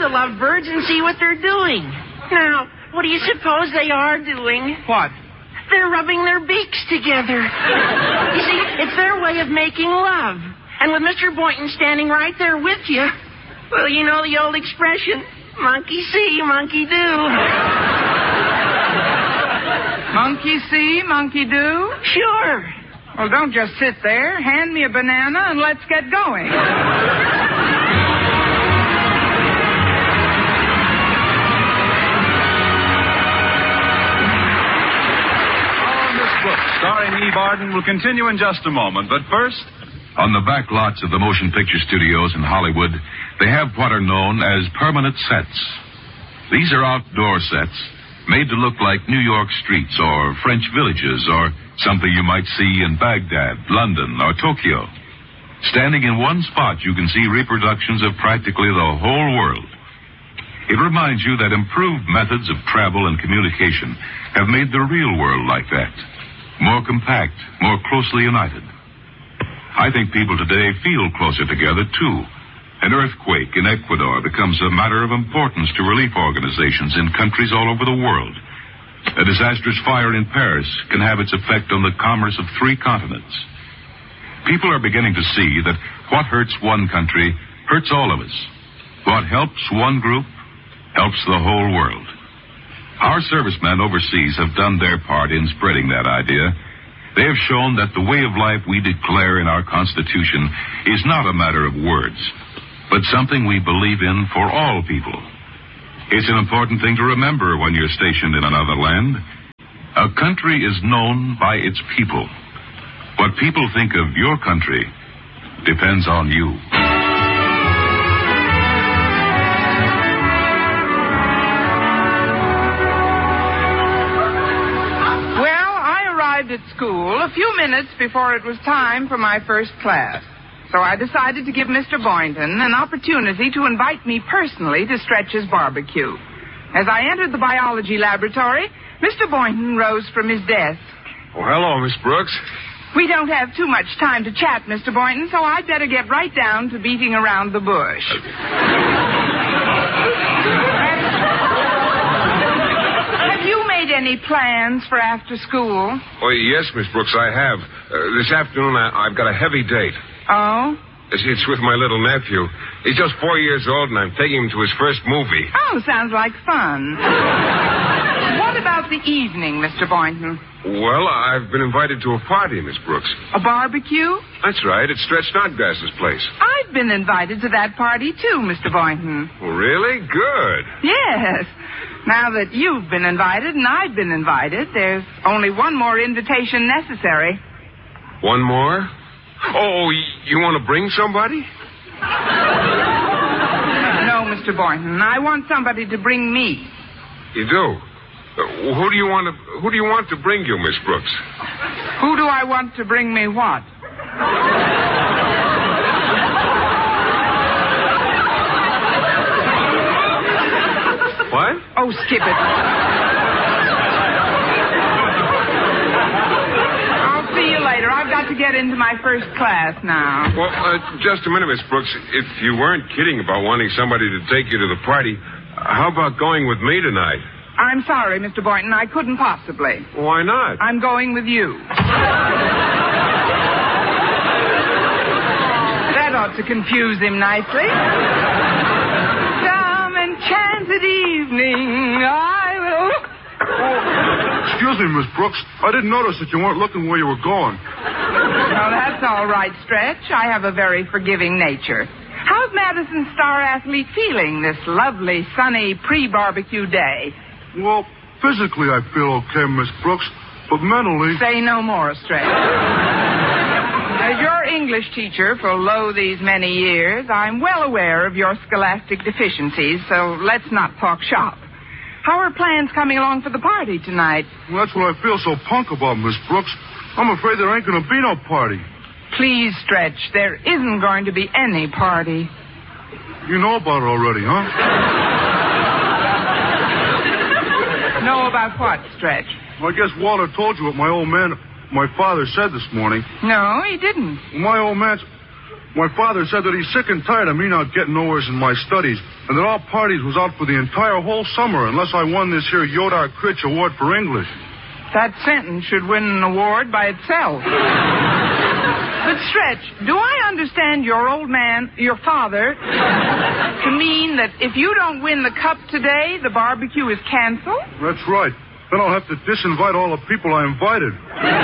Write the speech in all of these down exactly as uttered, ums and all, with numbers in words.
the lovebirds and see what they're doing. Now, what do you suppose they are doing? What? They're rubbing their beaks together. You see, it's their way of making love. And with Mister Boynton standing right there with you, well, you know the old expression, monkey see, monkey do. Monkey see, monkey do? Sure. Well, don't just sit there. Hand me a banana and let's get going. Starring Eve Arden will continue in just a moment. But first, on the back lots of the motion picture studios in Hollywood, they have what are known as permanent sets. These are outdoor sets made to look like New York streets or French villages or something you might see in Baghdad, London, or Tokyo. Standing in one spot, you can see reproductions of practically the whole world. It reminds you that improved methods of travel and communication have made the real world like that. More compact, more closely united. I think people today feel closer together, too. An earthquake in Ecuador becomes a matter of importance to relief organizations in countries all over the world. A disastrous fire in Paris can have its effect on the commerce of three continents. People are beginning to see that what hurts one country hurts all of us. What helps one group helps the whole world. Our servicemen overseas have done their part in spreading that idea. They have shown that the way of life we declare in our Constitution is not a matter of words, but something we believe in for all people. It's an important thing to remember when you're stationed in another land. A country is known by its people. What people think of your country depends on you. At school a few minutes before it was time for my first class. So I decided to give Mister Boynton an opportunity to invite me personally to Stretch's barbecue. As I entered the biology laboratory, Mister Boynton rose from his desk. Oh, hello, Miss Brooks. We don't have too much time to chat, Mister Boynton, so I'd better get right down to beating around the bush. Have you made any plans for after school? Oh, yes, Miss Brooks, I have. Uh, this afternoon, I, I've got a heavy date. Oh? It's, it's with my little nephew. He's just four years old, and I'm taking him to his first movie. Oh, sounds like fun. What about the evening, Mister Boynton? Well, I've been invited to a party, Miss Brooks. A barbecue? That's right. It's Stretch Snodgrass's place. I've been invited to that party, too, Mister Boynton. Oh, really? Good. Yes. Now that you've been invited and I've been invited, there's only one more invitation necessary. One more? Oh, you want to bring somebody? No, Mister Boynton. I want somebody to bring me. You do? Uh, who do you want to Who do you want to bring you, Miss Brooks? Who do I want to bring me what? What? Oh, skip it. I'll see you later. I've got to get into my first class now. Well, uh, just a minute, Miss Brooks. If you weren't kidding about wanting somebody to take you to the party, how about going with me tonight? I'm sorry, Mister Boynton. I couldn't possibly. Why not? I'm going with you. That ought to confuse him nicely. Some enchanted evening, I will... Oh, excuse me, Miss Brooks. I didn't notice that you weren't looking where you were going. No, that's all right, Stretch. I have a very forgiving nature. How's Madison Star Athlete feeling this lovely, sunny, pre-barbecue day? Well, physically I feel okay, Miss Brooks, but mentally... Say no more, Stretch. As your English teacher for lo these many years, I'm well aware of your scholastic deficiencies, so let's not talk shop. How are plans coming along for the party tonight? Well, that's what I feel so punk about, Miss Brooks. I'm afraid there ain't going to be no party. Please, Stretch, there isn't going to be any party. You know about it already, huh? Know about what, Stretch? Well, I guess Walter told you what my old man, my father said this morning. No, he didn't. My old man... My father said that he's sick and tired of me not getting nowhere in my studies, and that all parties was out for the entire whole summer unless I won this here Yodar Critch Award for English. That sentence should win an award by itself. But, Stretch, do I understand your old man, your father, to mean that if you don't win the cup today, the barbecue is canceled? That's right. Then I'll have to disinvite all the people I invited.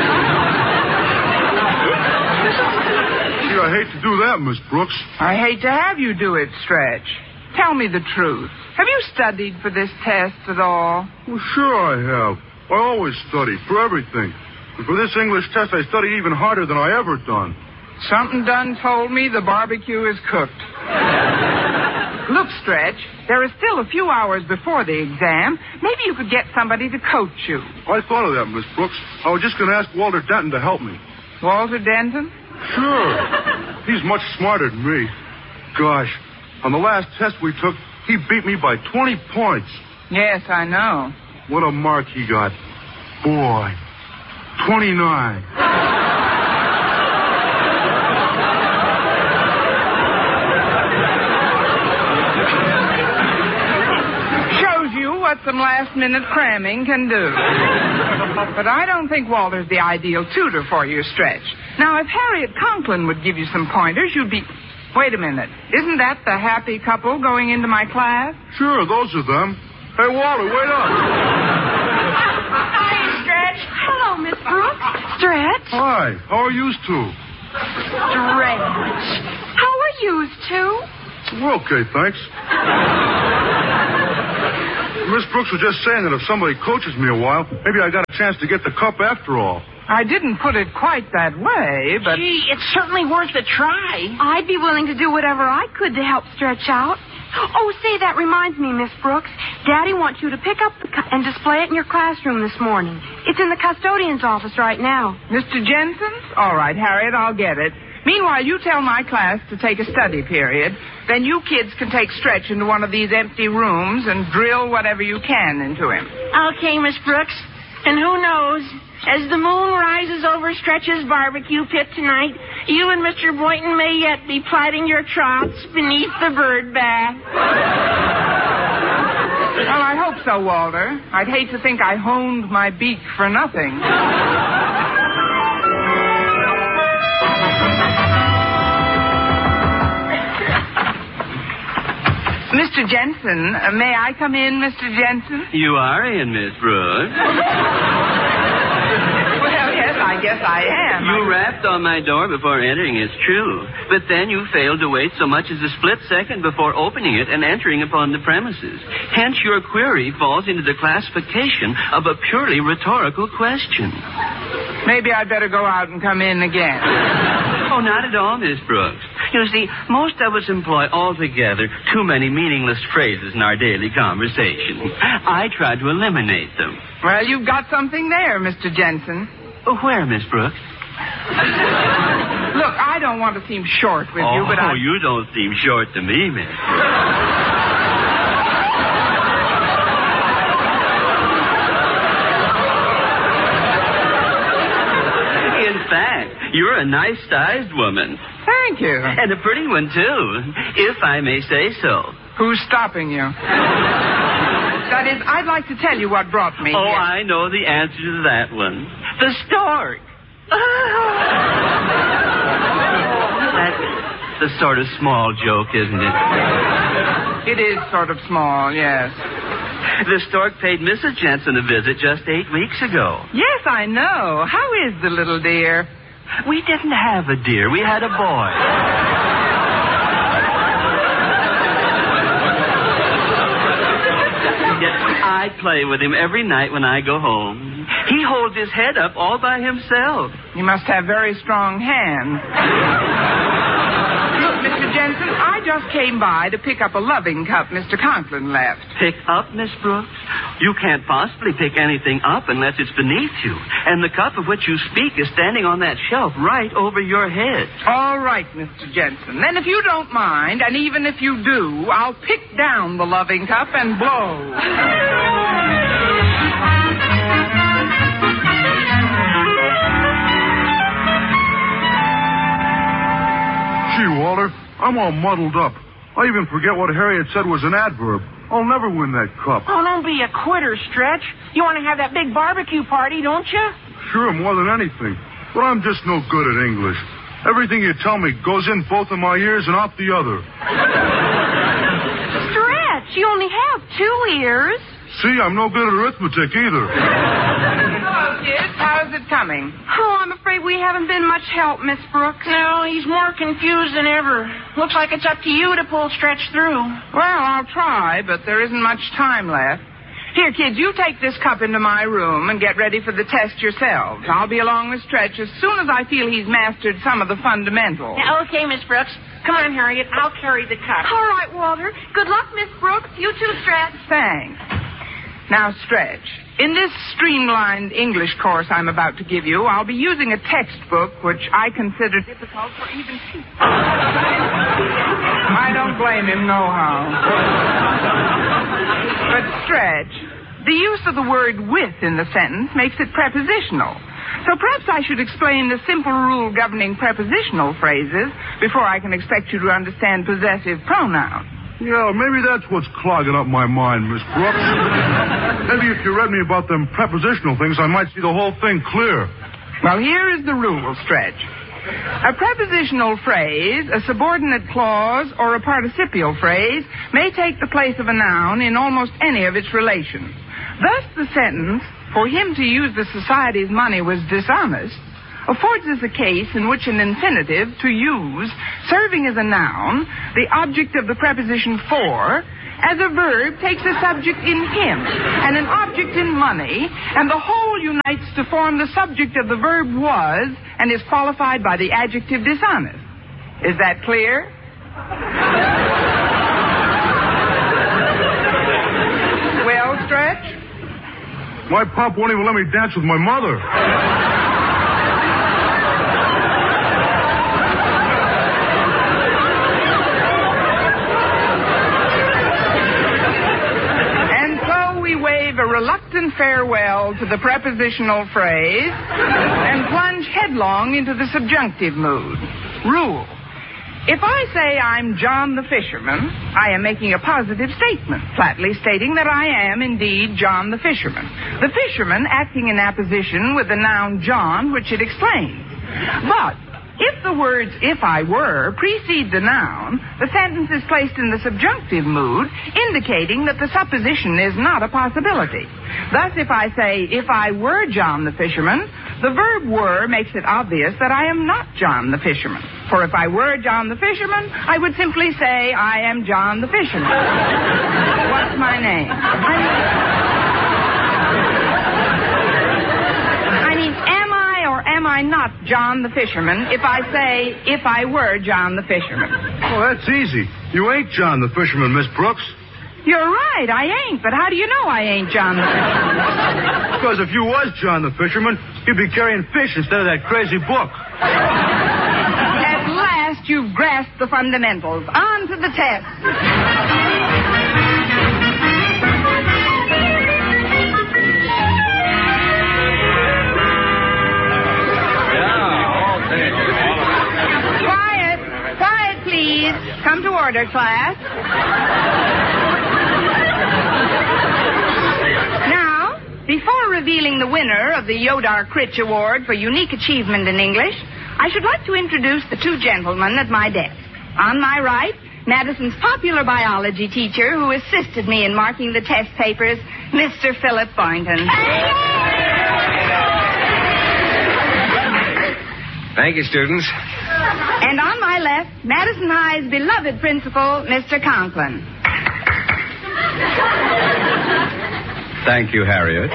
See, I hate to do that, Miss Brooks. I hate to have you do it, Stretch. Tell me the truth. Have you studied for this test at all? Well, sure I have. I always study, for everything. And for this English test, I studied even harder than I ever done. Something done told me the barbecue is cooked. Look, Stretch, there are still a few hours before the exam. Maybe you could get somebody to coach you. I thought of that, Miss Brooks. I was just going to ask Walter Denton to help me. Walter Denton? Sure. He's much smarter than me. Gosh, on the last test we took, he beat me by twenty points. Yes, I know. What a mark he got. Boy, twenty-nine. What some last-minute cramming can do. But I don't think Walter's the ideal tutor for you, Stretch. Now, if Harriet Conklin would give you some pointers, you'd be... Wait a minute. Isn't that the happy couple going into my class? Sure, those are them. Hey, Walter, wait up. Hi, Stretch. Hello, Miss Brooks. Stretch. Hi, how are you two? Stretch. How are you two? We're okay, thanks. Miss Brooks was just saying that if somebody coaches me a while, maybe I got a chance to get the cup after all. I didn't put it quite that way, but... Gee, it's certainly worth a try. I'd be willing to do whatever I could to help Stretch out. Oh, say, that reminds me, Miss Brooks. Daddy wants you to pick up the cup and display it in your classroom this morning. It's in the custodian's office right now. Mister Jensen's? All right, Harriet, I'll get it. Meanwhile, you tell my class to take a study period. Then you kids can take Stretch into one of these empty rooms and drill whatever you can into him. Okay, Miss Brooks. And who knows, as the moon rises over Stretch's barbecue pit tonight, you and Mister Boynton may yet be plaiting your troughs beneath the bird bath. Well, I hope so, Walter. I'd hate to think I honed my beak for nothing. Mister Jensen, uh, may I come in, Mister Jensen? You are in, Miss Brooks. Well, yes, I guess I am. You I... rapped on my door before entering, it's true. But then you failed to wait so much as a split second before opening it and entering upon the premises. Hence, your query falls into the classification of a purely rhetorical question. Maybe I'd better go out and come in again. Oh, not at all, Miss Brooks. You see, most of us employ altogether too many meaningless phrases in our daily conversation. I try to eliminate them. Well, you've got something there, Mister Jensen. Oh, where, Miss Brooks? Look, I don't want to seem short with oh, you, but I... Oh, you don't seem short to me, Miss Brooks. You're a nice-sized woman. Thank you. And a pretty one, too, if I may say so. Who's stopping you? That is, I'd like to tell you what brought me Oh, here. I know the answer to that one. The stork. That's the sort of small joke, isn't it? It is sort of small, yes. The stork paid Missus Jensen a visit just eight weeks ago. Yes, I know. How is the little dear? We didn't have a deer. We had a boy. I play with him every night when I go home. He holds his head up all by himself. You must have very strong hands. Look, Mister Jensen, I just came by to pick up a loving cup Mister Conklin left. Pick up, Miss Brooks? You can't possibly pick anything up unless it's beneath you. And the cup of which you speak is standing on that shelf right over your head. All right, Mister Jensen. Then if you don't mind, and even if you do, I'll pick down the loving cup and blow. Gee, Walter, I'm all muddled up. I even forget what Harriet said was an adverb. I'll never win that cup. Oh, don't be a quitter, Stretch. You want to have that big barbecue party, don't you? Sure, more than anything. But I'm just no good at English. Everything you tell me goes in both of my ears and out the other. Stretch, you only have two ears. See, I'm no good at arithmetic either. Hello, kids. How's it coming? Oh, I'm afraid we haven't been much help, Miss Brooks. No, he's more confused than ever. Looks like it's up to you to pull Stretch through. Well, I'll try, but there isn't much time left. Here, kids, you take this cup into my room and get ready for the test yourselves. I'll be along with Stretch as soon as I feel he's mastered some of the fundamentals. Yeah, okay, Miss Brooks. Come on, Harriet. I'll carry the cup. All right, Walter. Good luck, Miss Brooks. You too, Stretch. Thanks. Now, Stretch, in this streamlined English course I'm about to give you, I'll be using a textbook which I consider difficult for even people. I don't blame him, nohow. But, Stretch, the use of the word with in the sentence makes it prepositional. So perhaps I should explain the simple rule governing prepositional phrases before I can expect you to understand possessive pronouns. Yeah, maybe that's what's clogging up my mind, Miss Brooks. Maybe if you read me about them prepositional things, I might see the whole thing clear. Well, here is the rule, Stretch. A prepositional phrase, a subordinate clause, or a participial phrase may take the place of a noun in almost any of its relations. Thus, the sentence, "For him to use the society's money was dishonest," affords us a case in which an infinitive, to use, serving as a noun, the object of the preposition for, as a verb takes a subject in him and an object in money, and the whole unites to form the subject of the verb was and is qualified by the adjective dishonest. Is that clear? Well, Stretch? My pop won't even let me dance with my mother. A reluctant farewell to the prepositional phrase and plunge headlong into the subjunctive mood. Rule. If I say I'm John the Fisherman, I am making a positive statement, flatly stating that I am indeed John the Fisherman. The fisherman acting in apposition with the noun John, which it explains. But if the words "if I were" precede the noun, the sentence is placed in the subjunctive mood, indicating that the supposition is not a possibility. Thus, if I say, "If I were John the Fisherman," the verb "were" makes it obvious that I am not John the Fisherman. For if I were John the Fisherman, I would simply say, "I am John the Fisherman." What's my name? I mean, I mean, am I or am I not John the Fisherman if I say, "If I were John the Fisherman"? Well, that's easy. You ain't John the Fisherman, Miss Brooks. You're right, I ain't. But how do you know I ain't John the Fisherman? Because if you was John the Fisherman, you'd be carrying fish instead of that crazy book. At last, you've grasped the fundamentals. On to the test. Quiet. Quiet, please. Come to order, class. Now, before revealing the winner of the Yodar Critch Award for unique achievement in English, I should like to introduce the two gentlemen at my desk. On my right, Madison's popular biology teacher who assisted me in marking the test papers, Mister Philip Boynton. Thank you, students. And on my left, Madison High's beloved principal, Mister Conklin. Thank you, Harriet.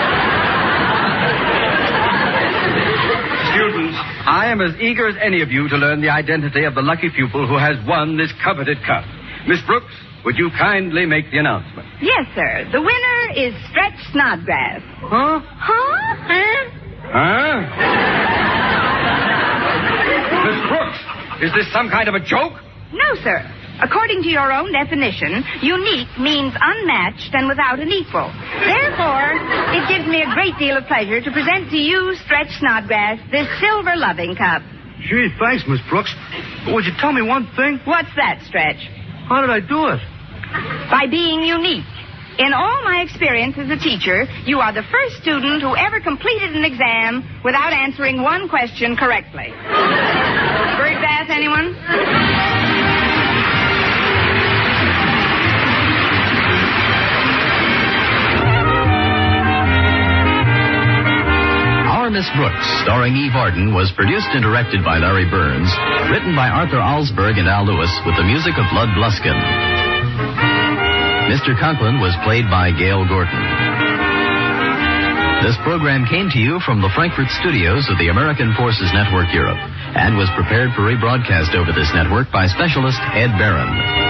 Students, I am as eager as any of you to learn the identity of the lucky pupil who has won this coveted cup. Miss Brooks, would you kindly make the announcement? Yes, sir. The winner is Stretch Snodgrass. Huh? Huh? Huh? Huh? Miss Brooks, is this some kind of a joke? No, sir. According to your own definition, unique means unmatched and without an equal. Therefore, it gives me a great deal of pleasure to present to you, Stretch Snodgrass, this silver loving cup. Gee, thanks, Miss Brooks. But would you tell me one thing? What's that, Stretch? How did I do it? By being unique. In all my experience as a teacher, you are the first student who ever completed an exam without answering one question correctly. Bird bath, anyone? Our Miss Brooks, starring Eve Arden, was produced and directed by Larry Burns, written by Arthur Alsberg and Al Lewis, with the music of Lud Bluskin. Mister Conklin was played by Gail Gordon. This program came to you from the Frankfurt studios of the American Forces Network Europe and was prepared for rebroadcast over this network by specialist Ed Barron.